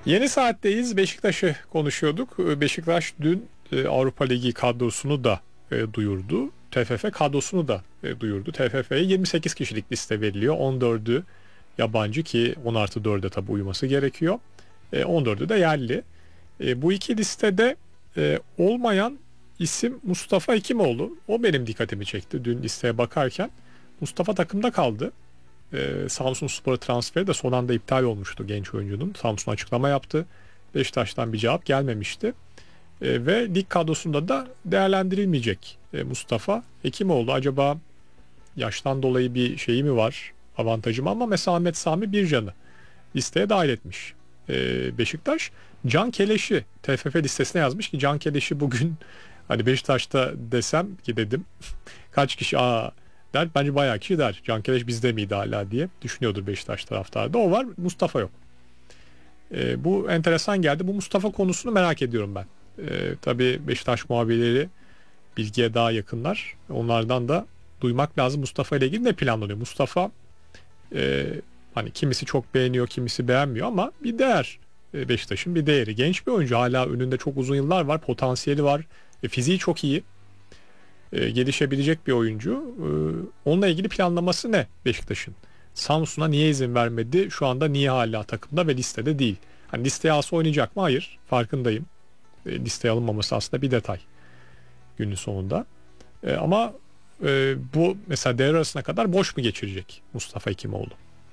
Yeni saatteyiz. Beşiktaş'ı konuşuyorduk. Beşiktaş dün Avrupa Ligi kadrosunu da duyurdu. TFF kadrosunu da duyurdu. TFF'ye 28 kişilik liste veriliyor. 14'ü yabancı ki 10+4'e tabi uyması gerekiyor. 14'ü de yerli. Bu iki listede olmayan isim Mustafa Hekimoğlu. O benim dikkatimi çekti dün listeye bakarken. Mustafa takımda kaldı. Samsunspor transferi de son anda iptal olmuştu genç oyuncunun. Samsun açıklama yaptı. Beşiktaş'tan bir cevap gelmemişti. Ve lig kadrosunda da değerlendirilmeyecek Mustafa Hekimoğlu. Acaba yaştan dolayı bir şeyi mi var, avantajı mı? Ama mesela Ahmet Sami Bircan'ı listeye dahil etmiş. Beşiktaş Can Keleş'i TFF listesine yazmış ki Can Keleş'i bugün hani Beşiktaş'ta desem ki dedim kaç kişi der, bence bayağı kişi der. Can Keleş bizde miydi hala diye düşünüyordur Beşiktaş taraftarı da. O var, Mustafa yok. Bu enteresan geldi. Bu Mustafa konusunu merak ediyorum ben. Tabii Beşiktaş muhabirleri bilgiye daha yakınlar. Onlardan da duymak lazım. Mustafa ile ilgili ne planlanıyor? Mustafa hani kimisi çok beğeniyor, kimisi beğenmiyor ama bir değer. Beşiktaş'ın bir değeri. Genç bir oyuncu, hala önünde çok uzun yıllar var. Potansiyeli var. Fiziği çok iyi. Gelişebilecek bir oyuncu. Onunla ilgili planlaması ne Beşiktaş'ın? Samsun'a niye izin vermedi? Şu anda niye hala takımda ve listede değil? Hani listeye alsa oynayacak mı? Hayır. Farkındayım. Listeye alınmaması aslında bir detay günün sonunda. Ama bu mesela devre arasına kadar boş mu geçirecek Mustafa Hekimoğlu?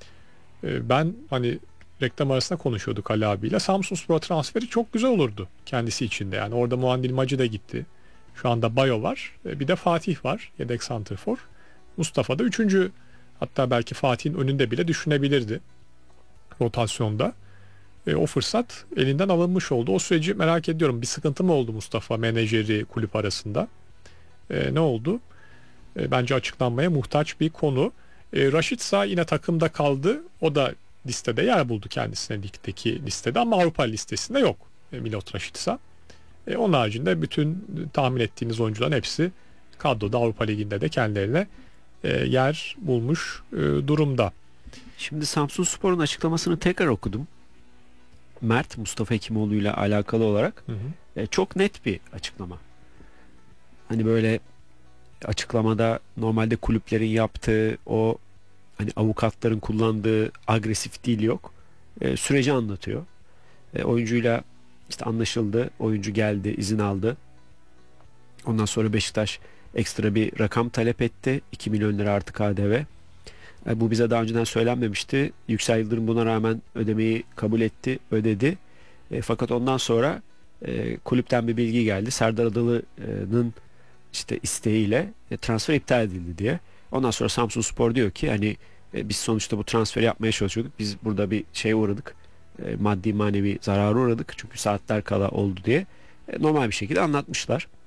Ben hani reklam arasında konuşuyorduk Ali abiyle. Samsunspor transferi çok güzel olurdu kendisi için de. Yani orada Muandil Macı da gitti. Şu anda Bayo var. Bir de Fatih var. Yedek santrfor. Mustafa da üçüncü. Hatta belki Fatih'in önünde bile düşünebilirdi rotasyonda. O fırsat elinden alınmış oldu. O süreci merak ediyorum. Bir sıkıntı mı oldu Mustafa menajeri kulüp arasında? Ne oldu? Bence açıklanmaya muhtaç bir konu. Raşitsa yine takımda kaldı. O da listede yer buldu kendisine, ligdeki listede ama Avrupa listesinde yok Milot Raşitsa. Onun haricinde bütün tahmin ettiğiniz oyuncuların hepsi kadroda, Avrupa Ligi'nde de kendilerine yer bulmuş durumda. Şimdi Samsunspor'un açıklamasını tekrar okudum. Mert Mustafa Hekimoğlu ile alakalı olarak çok net bir açıklama. Hani böyle açıklamada normalde kulüplerin yaptığı o hani avukatların kullandığı agresif dil yok. Süreci anlatıyor. Oyuncuyla işte anlaşıldı. Oyuncu geldi, izin aldı. Ondan sonra Beşiktaş ekstra bir rakam talep etti. 2 milyon lira artı KDV. Bu bize daha önceden söylenmemişti. Yüksel Yıldırım buna rağmen ödemeyi kabul etti, ödedi. Fakat ondan sonra kulüpten bir bilgi geldi. Serdar Adalı'nın işte isteğiyle transfer iptal edildi diye. Ondan sonra Samsunspor diyor ki hani biz sonuçta bu transferi yapmaya çalışıyorduk. Biz burada bir şeye uğradık. Maddi manevi zarara uğradık. Çünkü saatler kala oldu diye. Normal bir şekilde anlatmışlar.